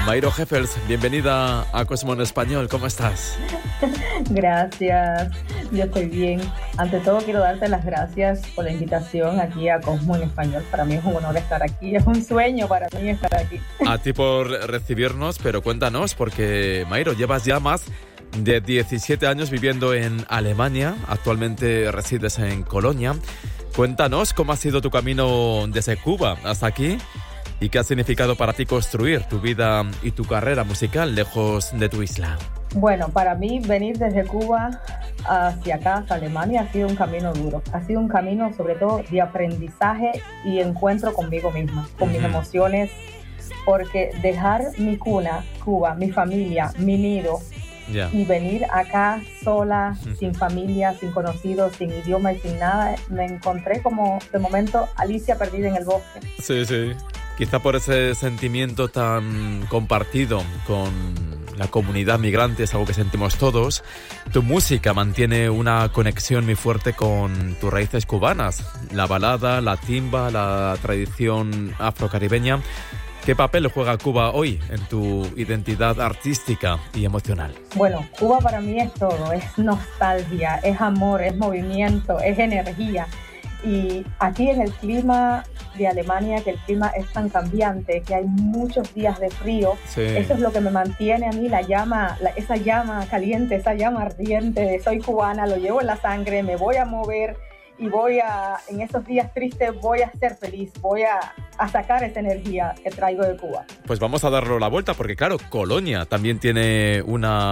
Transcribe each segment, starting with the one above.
Mayro Heffels, bienvenida a Cosmo en Español. ¿Cómo estás? Gracias, yo estoy bien. Ante todo quiero darte las gracias por la invitación aquí a Cosmo en Español. Para mí es un honor estar aquí, es un sueño para mí estar aquí. A ti por recibirnos, pero cuéntanos, porque Mayro, llevas ya más de 17 años viviendo en Alemania, actualmente resides en Colonia. Cuéntanos cómo ha sido tu camino desde Cuba hasta aquí y qué ha significado para ti construir tu vida y tu carrera musical lejos de tu isla. Bueno, para mí venir desde Cuba hacia acá, hasta Alemania, ha sido un camino duro. Ha sido un camino sobre todo de aprendizaje y encuentro conmigo misma, con mis emociones, porque dejar mi cuna, Cuba, mi familia, mi nido, y venir acá sola, sin familia, sin conocidos, sin idioma y sin nada, me encontré como de momento Alicia perdida en el bosque. Sí, sí. Quizá por ese sentimiento tan compartido con la comunidad migrante, es algo que sentimos todos. Tu música mantiene una conexión muy fuerte con tus raíces cubanas. La balada, la timba, la tradición afrocaribeña. ¿Qué papel juega Cuba hoy en tu identidad artística y emocional? Bueno, Cuba para mí es todo, es nostalgia, es amor, es movimiento, es energía. Y aquí en el clima de Alemania, que el clima es tan cambiante, que hay muchos días de frío, eso es lo que me mantiene a mí esa llama caliente, esa llama ardiente de soy cubana, lo llevo en la sangre, me voy a mover. Y en esos días tristes voy a ser feliz, voy a sacar esa energía que traigo de Cuba. Pues vamos a darlo la vuelta, porque claro, Colonia también tiene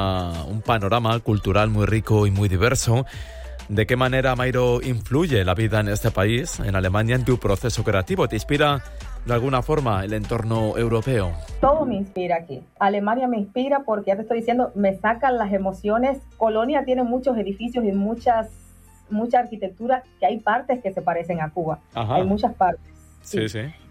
un panorama cultural muy rico y muy diverso. ¿De qué manera, Mayro, influye la vida en este país, en Alemania, en tu proceso creativo? ¿Te inspira de alguna forma el entorno europeo? Todo me inspira aquí. Alemania me inspira porque, ya te estoy diciendo, me sacan las emociones. Colonia tiene muchos edificios y mucha arquitectura, que hay partes que se parecen a Cuba. Ajá. Hay muchas partes. Sí.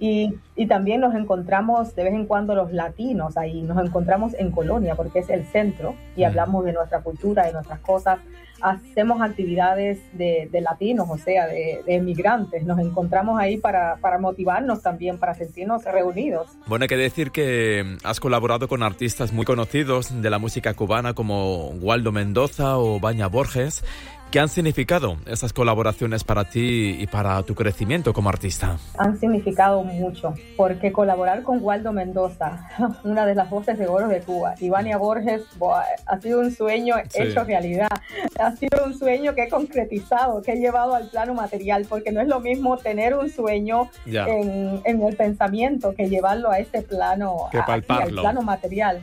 Y también nos encontramos de vez en cuando los latinos ahí, nos encontramos en Colonia porque es el centro y hablamos de nuestra cultura, de nuestras cosas, hacemos actividades de latinos, o sea, de emigrantes, nos encontramos ahí para motivarnos también, para sentirnos reunidos. Bueno, hay que decir que has colaborado con artistas muy conocidos de la música cubana como Waldo Mendoza o Baña Borges. ¿Qué han significado esas colaboraciones para ti y para tu crecimiento como artista? Han significado mucho, porque colaborar con Waldo Mendoza, una de las voces de oro de Cuba, y Baña Borges, ha sido un sueño hecho realidad. Ha sido un sueño que he concretizado, que he llevado al plano material, porque no es lo mismo tener un sueño en el pensamiento que llevarlo a ese plano, que palparlo, al plano material.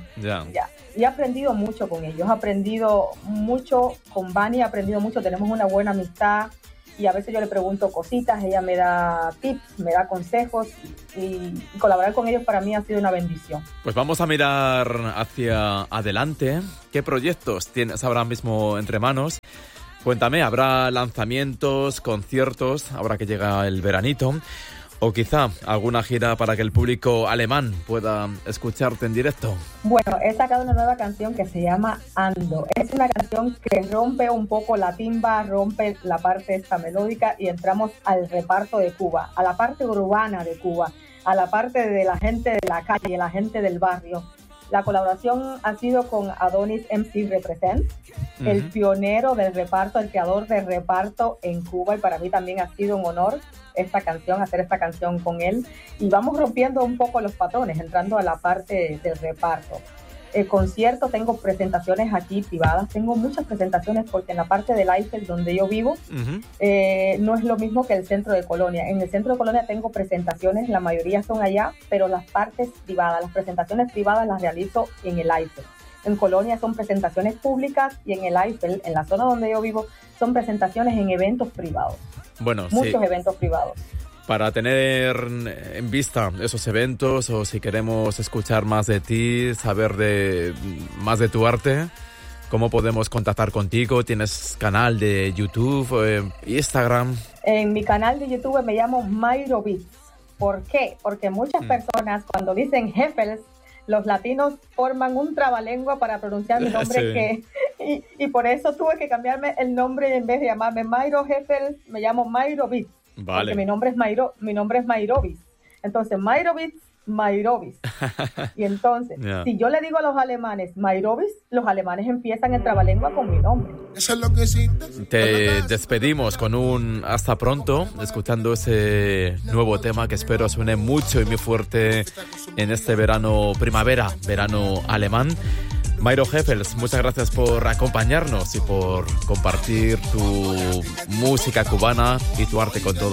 Y he aprendido mucho con ellos, he aprendido mucho con Vani, he aprendido mucho, tenemos una buena amistad y a veces yo le pregunto cositas, ella me da tips, me da consejos y colaborar con ellos para mí ha sido una bendición. Pues vamos a mirar hacia adelante. ¿Qué proyectos tienes ahora mismo entre manos? Cuéntame, ¿habrá lanzamientos, conciertos, ahora que llega el veranito? O quizá alguna gira para que el público alemán pueda escucharte en directo. Bueno, he sacado una nueva canción que se llama Ando. Es una canción que rompe un poco la timba, rompe la parte esta melódica y entramos al reparto de Cuba, a la parte urbana de Cuba, a la parte de la gente de la calle, la gente del barrio. La colaboración ha sido con Adonis MC Represent, el pionero del reparto, el creador del reparto en Cuba, y para mí también ha sido un honor hacer esta canción con él. Y vamos rompiendo un poco los patrones, entrando a la parte del reparto. El concierto, tengo presentaciones aquí privadas, tengo muchas presentaciones porque en la parte del Eiffel donde yo vivo no es lo mismo que el centro de Colonia. En el centro de Colonia tengo presentaciones, la mayoría son allá, pero las partes privadas, las presentaciones privadas las realizo en el Eiffel. En Colonia son presentaciones públicas y en el Eiffel, en la zona donde yo vivo, son presentaciones en eventos privados. Bueno, muchos eventos privados. Para tener en vista esos eventos o si queremos escuchar más de ti, saber más de tu arte, ¿cómo podemos contactar contigo? ¿Tienes canal de YouTube, Instagram? En mi canal de YouTube me llamo Mayro Beats. ¿Por qué? Porque muchas personas cuando dicen Heffels, los latinos forman un trabalengua para pronunciar mi nombre y por eso tuve que cambiarme el nombre y en vez de llamarme Mayro Heffels, me llamo Mayro Beats. Vale. Porque mi nombre es Mayrovis. Entonces, Mayro Beats Mairovis. Y entonces, si yo le digo a los alemanes Mairovis, los alemanes empiezan el trabalengua con mi nombre. Eso es lo que hiciste. Te despedimos con un hasta pronto, escuchando ese nuevo tema que espero suene mucho y muy fuerte en este verano alemán. Mayro Heffels, muchas gracias por acompañarnos y por compartir tu música cubana y tu arte con todos